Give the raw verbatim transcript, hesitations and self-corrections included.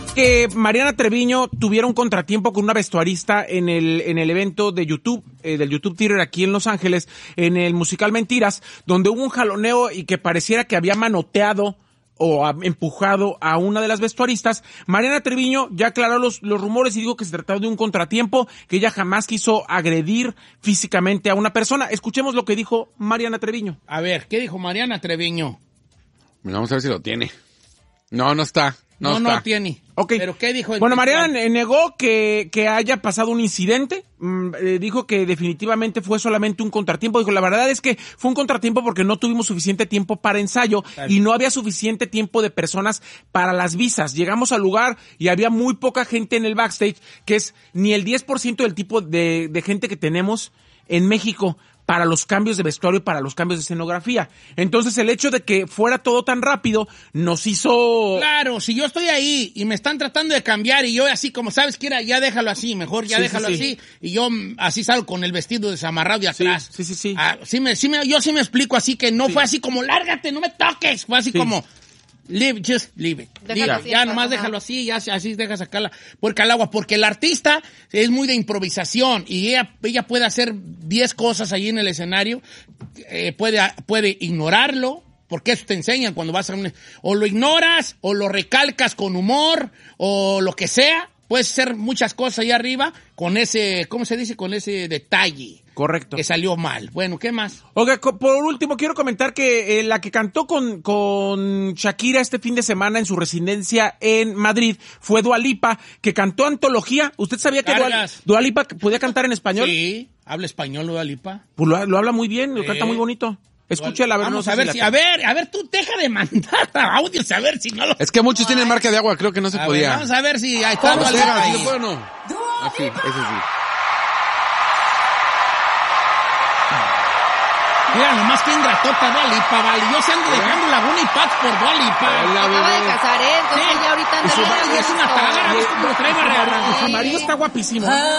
que Mariana Treviño tuviera un contratiempo con una vestuarista en el en el evento de YouTube, eh, del YouTube Theater aquí en Los Ángeles, en el musical Mentiras, donde hubo un jaloneo y que pareciera que había manoteado o ha empujado a una de las vestuaristas. Mariana Treviño ya aclaró los, los rumores y dijo que se trataba de un contratiempo, que ella jamás quiso agredir físicamente a una persona. Escuchemos lo que dijo Mariana Treviño. A ver, ¿qué dijo Mariana Treviño? Vamos a ver si lo tiene. No, no está. No, No, está. no tiene. Okay. ¿Pero qué dijo? Bueno, Mariana negó que, que haya pasado un incidente. Mm, eh, dijo que definitivamente fue solamente un contratiempo. Dijo, la verdad es que fue un contratiempo porque no tuvimos suficiente tiempo para ensayo y no había suficiente tiempo de personas para las visas. Llegamos al lugar y había muy poca gente en el backstage, que es ni el diez por ciento del tipo de, de gente que tenemos en México para los cambios de vestuario, para los cambios de escenografía. Entonces, el hecho de que fuera todo tan rápido nos hizo... Claro, si yo estoy ahí y me están tratando de cambiar y yo así como, ¿sabes qué era? Ya déjalo así, mejor ya Sí, déjalo sí, sí. así. Y yo mm, así salgo con el vestido desamarrado de atrás. Sí, sí, sí. Ah, sí me, sí me, yo sí me explico así que no Sí. fue así como, lárgate, no me toques. Fue así Sí. como... Leave, just leave it. Déjalo Leave. así, Ya ajá. nomás déjalo así, ya así deja sacarla puerca al agua, porque el artista es muy de improvisación y ella, ella puede hacer diez cosas allí en el escenario, eh, puede, puede ignorarlo, porque eso te enseñan cuando vas a un... O lo ignoras, o lo recalcas con humor, o lo que sea. Puedes hacer muchas cosas ahí arriba con ese, ¿cómo se dice? Con ese detalle. Correcto. Que salió mal. Bueno, ¿qué más? Oiga, co- por último, quiero comentar que eh, la que cantó con, con Shakira este fin de semana en su residencia en Madrid fue Dua Lipa, que cantó antología. ¿Usted sabía que Dua, Cargas. Dua Lipa podía cantar en español? Sí, habla español, Dua Lipa. Pues lo, lo habla muy bien, lo Sí. canta muy bonito. Escúchala, a ver. Vamos no sé a ver la si, tengo. a ver, a ver, tú deja de mandar audios, a ver si no lo... Es que muchos tienen marca de agua, creo que no se A ver, podía. vamos a ver si ahí está Dua Ortega, Lipa ¿sí ahí. lo puedo o no? Ah, sí, ese sí. Mira, nomás que ingratota Dua Lipa, vale. Yo se ando dejando Laguna y Paz por Dua Lipa. Hola, Acaba de bebé. casar, ¿eh? Entonces Sí. ya ahorita Y anda su bien marido es una gusto. tágara, ¿ves cómo lo trae barra- Su marido está guapísimo.